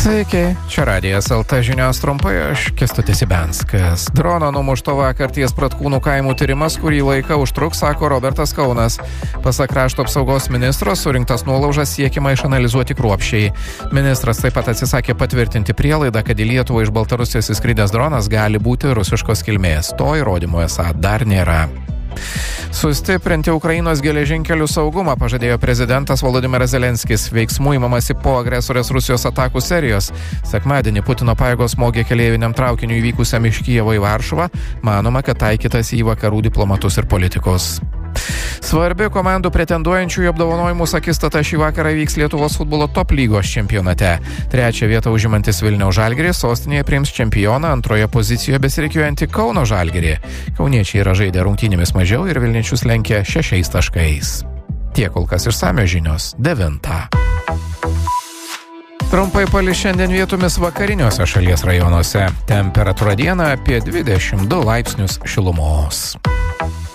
Sveiki, čia Radijas LT žinios trumpai, aš Kęstutis Ibenskas. Drono numušto vakar ties Pratkūnų kaimų tyrimas, kurį laiką užtruks, sako Robertas Kaunas. Pasak krašto apsaugos ministro, surinktas nuolaužas siekiama išanalizuoti kruopščiai. Ministras taip pat atsisakė patvirtinti prielaidą, kad į Lietuvą iš Baltarusijos įskridęs dronas gali būti rusiškos kilmės. To įrodymo esą dar nėra. Sustiprinti Ukrainos geležinkelių saugumą pažadėjo prezidentas Volodymyras Zelenskis. Veiksmų imamasi po agresorės Rusijos atakų serijos. Sekmadienį Putino pajėgos smogė keleiviniam traukiniui vykusiam iš Kijevo į Varšuvą. Manoma, kad taikytas į vakarų diplomatus ir politikus. Svarbi komandų pretenduojančių į apdovanojimus akistata šį vakarą vyks Lietuvos futbolo top lygos čempionate. Trečią vietą užimantis Vilniaus Žalgiris sostinėje priims čempioną, antroje pozicijoje besirikiuojantį Kauno Žalgirį. Kauniečiai yra žaidę rungtynėmis mažiau ir vilniečius lenkia 6 taškais. Tiek kol kas išsamios žinios 9. Trumpai palis šiandien vietomis vakariniuose šalies rajonuose. Temperatūra dieną apie 22 laipsnius šilumos.